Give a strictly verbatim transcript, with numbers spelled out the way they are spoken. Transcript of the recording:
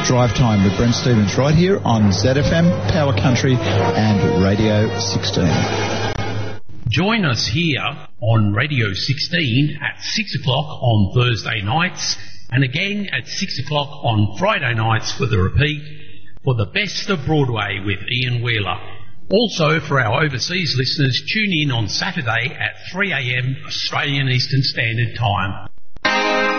Drive Time with Brent Stevens right here on Z F M, Power Country and Radio sixteen. Join us here on Radio sixteen at six o'clock on Thursday nights and again at six o'clock on Friday nights for the repeat for the best of Broadway with Ian Wheeler. Also, for our overseas listeners, tune in on Saturday at three a.m. Australian Eastern Standard Time.